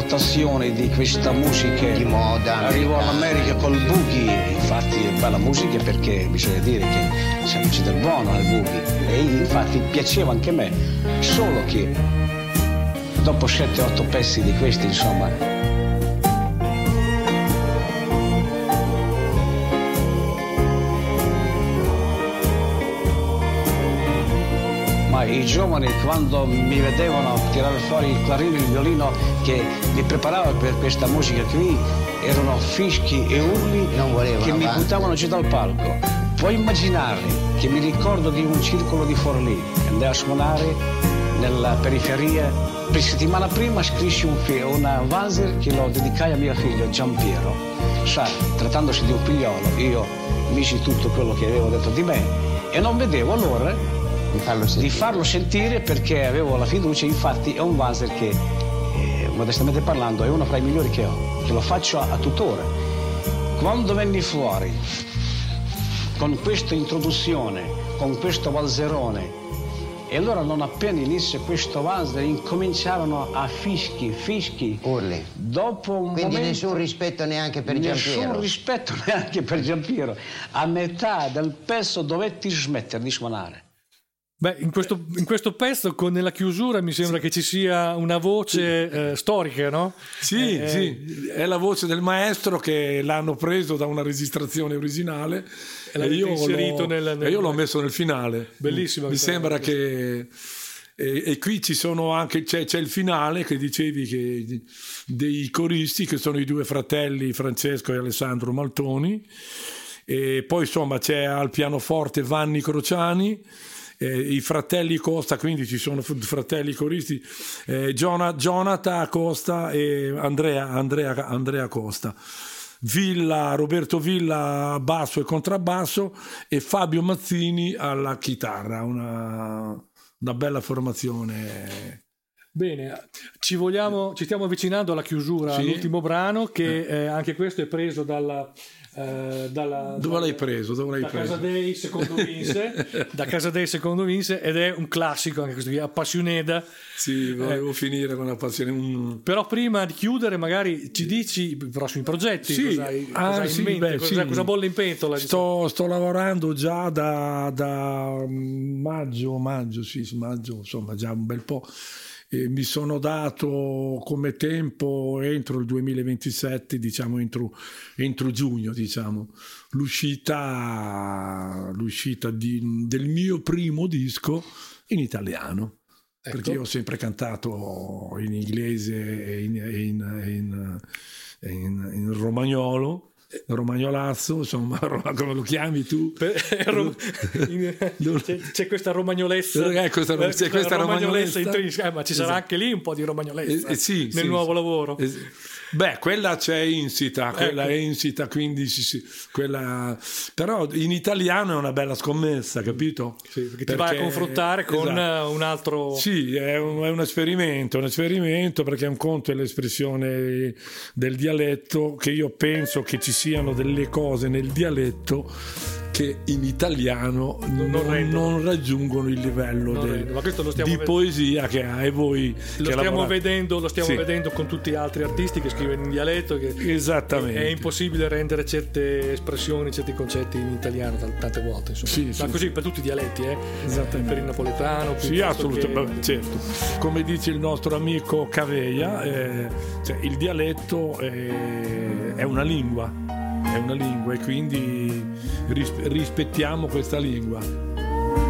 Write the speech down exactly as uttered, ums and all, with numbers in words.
esportazione di questa musica di moda arrivò all'America col boogie. Infatti è bella musica perché bisogna dire che c'è del buono nel boogie, e infatti piaceva anche a me, solo che dopo sette otto pezzi di questi, insomma, i giovani quando mi vedevano tirare fuori il clarino e il violino che li preparavo per questa musica qui, erano fischi e urli che mi buttavano giù dal palco. Puoi immaginare che mi ricordo di un circolo di Forlì che andai a suonare nella periferia. Per settimana prima scrissi un film, una valzer che lo dedicai a mio figlio Giampiero. Sai, trattandosi di un figliolo, io misi tutto quello che avevo detto di me e non vedevo allora Di farlo, di farlo sentire perché avevo la fiducia. Infatti è un valzer che, eh, modestamente parlando, è uno fra i migliori che ho, che lo faccio a, a tuttora. Quando venni fuori con questa introduzione, con questo valzerone, e allora non appena inizia questo valzer incominciarono a fischi, fischi, urli. Dopo un Quindi momento, nessun rispetto neanche per Giampiero. Nessun rispetto neanche per Giampiero. A metà del pezzo dovetti smettere di suonare. Beh, in questo, in questo pezzo, con nella chiusura, mi sembra sì. che ci sia una voce eh, storica, no? Sì, eh, sì, è la voce del maestro che l'hanno preso da una registrazione originale e, e, io, inserito l'ho, nel, nel... e io l'ho messo nel finale. Bellissimo. Mi sembra che... E, e qui ci sono anche, c'è, c'è il finale che dicevi che, dei coristi, che sono i due fratelli Francesco e Alessandro Maltoni, e poi insomma c'è al pianoforte Vanni Crociani, Eh, i fratelli Costa, quindi ci sono fratelli coristi, eh, Jonathan Costa e Andrea, Andrea, Andrea Costa, Villa, Roberto Villa basso e contrabbasso e Fabio Mazzini alla chitarra, una, una bella formazione. Bene, ci vogliamo, ci stiamo avvicinando alla chiusura, sì. all'ultimo brano che eh. Eh, anche questo è preso dalla Uh, dalla, dove dalla, l'hai preso? Dove l'hai da preso? Casa Dei secondo Vince da Casa Dei secondo Vince, ed è un classico anche questo qui, Appassioneda. Sì, volevo eh. finire con Appassione. Un... Però prima di chiudere magari ci dici i prossimi progetti, sì. cosa hai, ah, cosa hai sì, in mente, beh, cosa, sì. cosa bolle in pentola? Sto, diciamo. sto lavorando già da, da maggio, maggio, sì, maggio, insomma già un bel po'. E mi sono dato come tempo entro il duemilaventisette, diciamo entro, entro giugno, diciamo, l'uscita, l'uscita di, del mio primo disco in italiano, ecco. Perché io ho sempre cantato in inglese e in, in, in, in, in romagnolo. Romagnolazzo, insomma, come lo chiami tu? Rom- c'è, c'è questa romagnolezza, eh, questa, c'è questa, questa romagnolezza, romagnolezza eh, ma ci sarà esatto. anche lì un po' di romagnolezza eh, eh, sì, nel sì, nuovo sì. lavoro. Eh, beh, quella c'è insita, quella ecco. è insita, quindi sì, sì, quella... però in italiano è una bella scommessa, capito? Sì, perché, perché ti vai a confrontare con esatto. un altro... Sì, è un, è un esperimento, un esperimento perché un conto è l'espressione del dialetto, che io penso che ci siano delle cose nel dialetto che in italiano non, non, non raggiungono il livello non del, ma questo lo stiamo di ved- poesia che hai voi. Lo che stiamo, lavorate. vedendo, lo stiamo sì. vedendo con tutti gli altri artisti che scrivono in dialetto. Che Esattamente. È impossibile rendere certe espressioni, certi concetti in italiano t- tante volte. Insomma. Sì, ma sì. così per tutti i dialetti, eh? Esattamente. Per il napoletano. Sì, assolutamente. Che... Certo. Come dice il nostro amico Caveia, eh, cioè il dialetto è, è una lingua. È una lingua e quindi ris- rispettiamo questa lingua.